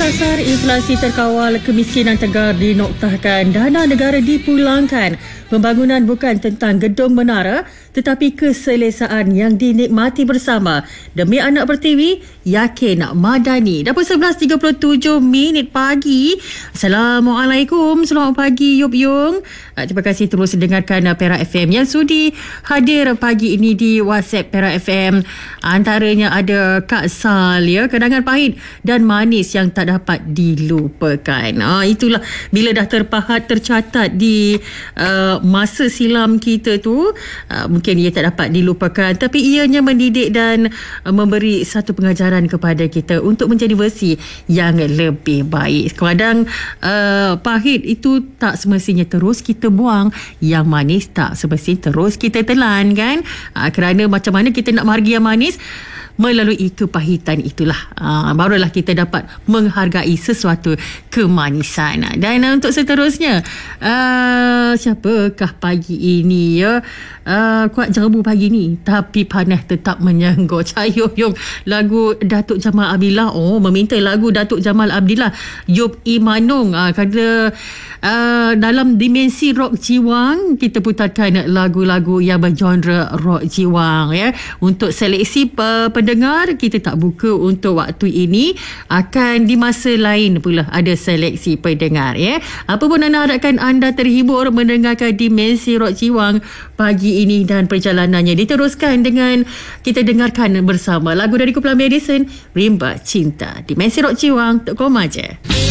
Dasar inflasi terkawal, kemiskinan tegar dinoktahkan, dana negara dipulangkan. Pembangunan bukan tentang gedung menara tetapi keselesaan yang dinikmati bersama. Demi anak Pertiwi, yakin Madani. Dah pun 11.37 pagi. Assalamualaikum. Selamat pagi Yop Yung. Terima kasih terus dengarkan Perak FM yang sudi hadir pagi ini di WhatsApp Perak FM. Antaranya ada Kak Sal, ya, kenangan pahit dan manis yang tak dapat dilupakan. Itulah bila dah tercatat di masa silam kita tu, mungkin ia tak dapat dilupakan, tapi ianya mendidik dan memberi satu pengajaran kepada kita untuk menjadi versi yang lebih baik. Kadang pahit itu tak semestinya terus kita buang, yang manis tak semestinya terus kita telan, kan? Kerana macam mana kita nak menghargai yang manis, melalui kepahitan itulah barulah kita dapat menghargai sesuatu kemanisan. Dan untuk seterusnya, siapakah pagi ini, ya? Kuat jerbu pagi ni tapi panas tetap menyenggol. Cayung lagu Datuk Jamal Abdillah. Meminta lagu Datuk Jamal Abdillah, Yop Imanung. Kerana dalam dimensi rock jiwang, kita putarkan lagu-lagu yang bergenre rock jiwang, ya. Untuk seleksi pendengar, kita tak buka untuk waktu ini. Akan di masa lain pula ada seleksi pendengar, ya. Apa pun anda harapkan anda terhibur mendengarkan dimensi rock jiwang pagi ini, dan perjalanannya diteruskan dengan kita dengarkan bersama lagu dari kumpulan Madison, Rimba Cinta. Dimensi rock jiwang, tok koma je.